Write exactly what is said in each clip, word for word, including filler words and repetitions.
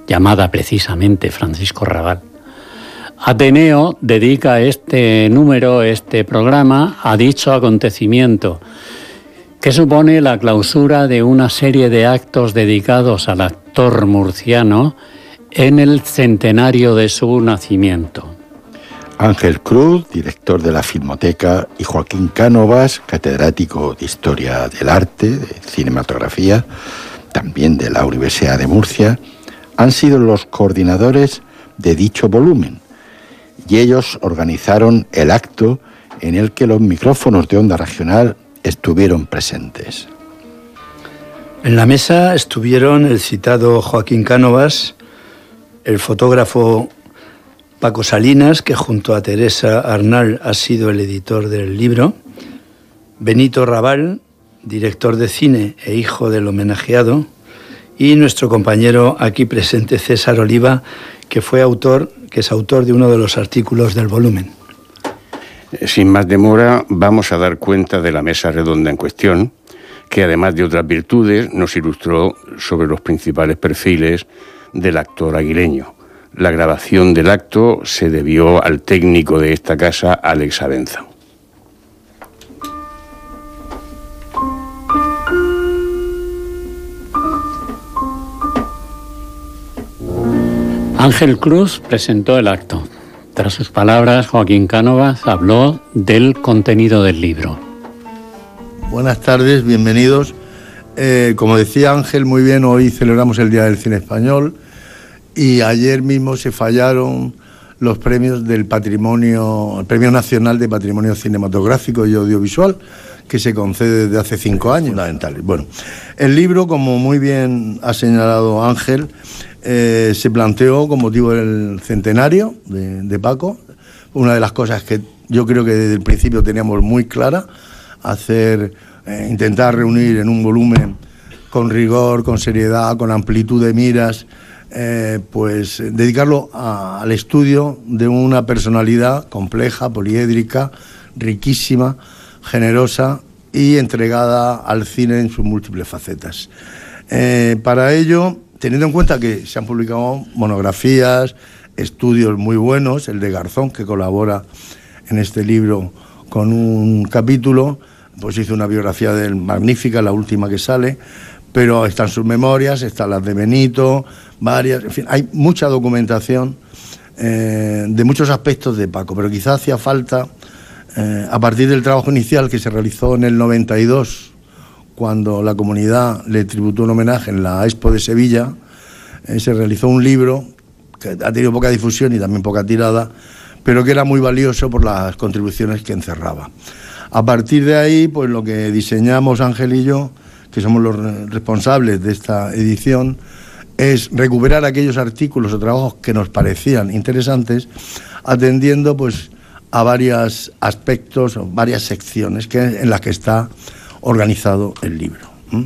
llamada precisamente Francisco Rabal. Ateneo dedica este número, este programa, a dicho acontecimiento, que supone la clausura de una serie de actos dedicados al actor murciano en el centenario de su nacimiento. Ángel Cruz, director de la Filmoteca, y Joaquín Cánovas, catedrático de Historia del Arte, de Cinematografía, también de la Universidad de Murcia, han sido los coordinadores de dicho volumen, y ellos organizaron el acto en el que los micrófonos de Onda Regional estuvieron presentes. En la mesa estuvieron el citado Joaquín Cánovas, el fotógrafo Paco Salinas, que junto a Teresa Arnal ha sido el editor del libro, Benito Rabal, director de cine e hijo del homenajeado, y nuestro compañero aquí presente César Oliva, que fue autor, que es autor de uno de los artículos del volumen. Sin más demora, vamos a dar cuenta de la mesa redonda en cuestión, que además de otras virtudes nos ilustró sobre los principales perfiles del actor aguileño. La grabación del acto se debió al técnico de esta casa, Alex Abenza. Ángel Cruz presentó el acto. Tras sus palabras, Joaquín Cánovas habló del contenido del libro. Buenas tardes, bienvenidos. Eh, como decía Ángel muy bien, hoy celebramos el Día del Cine Español y ayer mismo se fallaron los premios del patrimonio, el Premio Nacional de Patrimonio Cinematográfico y Audiovisual, que se concede desde hace cinco años. Fundamentales. Bueno, el libro, como muy bien ha señalado Ángel, eh, se planteó con motivo del centenario de, de Paco. Una de las cosas que yo creo que desde el principio teníamos muy clara, hacer, eh, intentar reunir en un volumen con rigor, con seriedad, con amplitud de miras, eh, pues dedicarlo a, al estudio de una personalidad compleja, poliédrica, riquísima, generosa y entregada al cine en sus múltiples facetas. Eh, para ello, teniendo en cuenta que se han publicado monografías, estudios muy buenos, el de Garzón, que colabora en este libro con un capítulo, pues hizo una biografía de él magnífica, la última que sale, pero están sus memorias, están las de Benito, varias, en fin, hay mucha documentación eh, de muchos aspectos de Paco, pero quizás hacía falta, eh, a partir del trabajo inicial que se realizó en el noventa y dos, cuando la comunidad le tributó un homenaje en la Expo de Sevilla, eh, se realizó un libro que ha tenido poca difusión y también poca tirada, pero que era muy valioso por las contribuciones que encerraba. A partir de ahí, pues lo que diseñamos Ángel y yo, que somos los responsables de esta edición, es recuperar aquellos artículos o trabajos que nos parecían interesantes, atendiendo pues a varios aspectos o varias secciones que, en las que está organizado el libro. ¿Mm?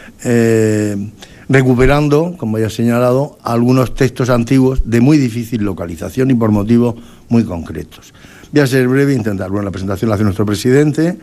Eh, recuperando, como ya he señalado, algunos textos antiguos de muy difícil localización y por motivos muy concretos. Voy a ser breve e intentar. Bueno, la presentación la hace nuestro presidente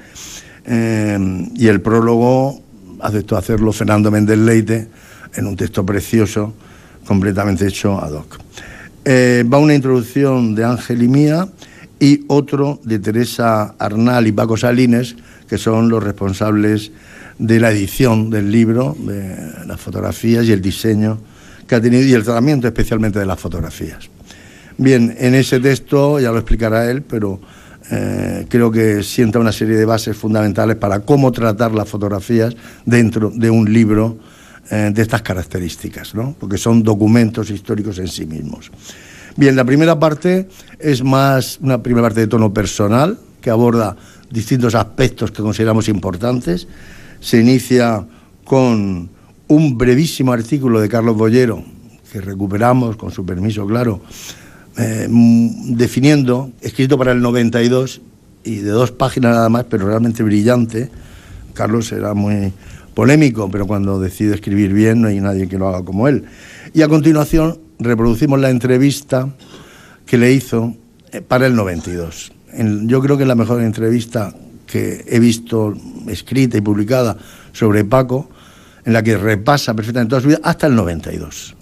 eh, y el prólogo aceptó hacerlo Fernando Méndez Leite en un texto precioso, completamente hecho ad hoc. Eh, va una introducción de Ángel y mía y otro de Teresa Arnal y Paco Salinas, que son los responsables de la edición del libro, de las fotografías y el diseño que ha tenido y el tratamiento especialmente de las fotografías. Bien, en ese texto, ya lo explicará él, pero eh, creo que sienta una serie de bases fundamentales para cómo tratar las fotografías dentro de un libro eh, de estas características, ¿no? Porque son documentos históricos en sí mismos. Bien, la primera parte es más una primera parte de tono personal, que aborda distintos aspectos que consideramos importantes. Se inicia con un brevísimo artículo de Carlos Bollero, que recuperamos, con su permiso, claro, eh, definiendo, escrito para el noventa y dos, y de dos páginas nada más, pero realmente brillante. Carlos era muy polémico, pero cuando decide escribir bien no hay nadie que lo haga como él. Y a continuación reproducimos la entrevista que le hizo para el noventa y dos. Yo creo que es la mejor entrevista que he visto escrita y publicada sobre Paco, en la que repasa perfectamente toda su vida hasta el noventa y dos.